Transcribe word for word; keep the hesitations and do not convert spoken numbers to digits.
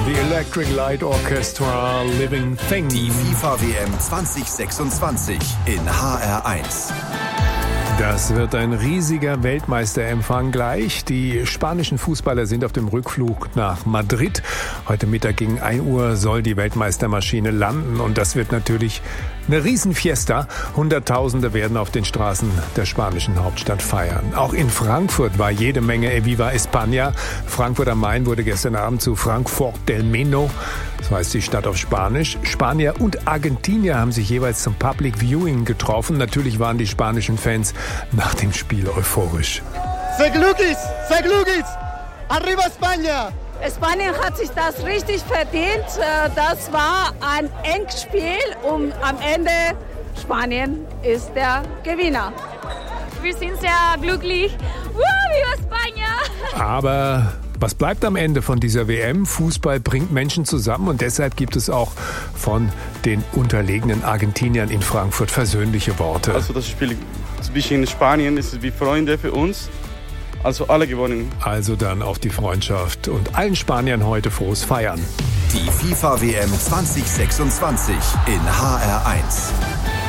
The Electric Light Orchestra, Living Thing. Die FIFA-W M zwanzig sechsundzwanzig in H R eins. Das wird ein riesiger Weltmeisterempfang gleich. Die spanischen Fußballer sind auf dem Rückflug nach Madrid. Heute Mittag gegen ein Uhr soll die Weltmeistermaschine landen und das wird natürlich eine Riesenfiesta. Hunderttausende werden auf den Straßen der spanischen Hauptstadt feiern. Auch in Frankfurt war jede Menge Viva España. Frankfurt am Main wurde gestern Abend zu Frankfurt del Meno. Das heißt die Stadt auf Spanisch. Spanier und Argentinier haben sich jeweils zum Public Viewing getroffen. Natürlich waren die spanischen Fans nach dem Spiel euphorisch. Segluquis, Segluquis, arriba España! Spanien hat sich das richtig verdient. Das war ein Endspiel und am Ende Spanien ist der Gewinner. Wir sind sehr glücklich. Uh, viva España! Aber was bleibt am Ende von dieser W M? Fußball bringt Menschen zusammen und deshalb gibt es auch von den unterlegenen Argentiniern in Frankfurt versöhnliche Worte. Also das Spiel zwischen Spanien ist wie Freunde für uns. Also alle gewonnen. Also dann auf die Freundschaft und allen Spaniern heute frohes Feiern. Die FIFA-W M zwanzig sechsundzwanzig in H R eins.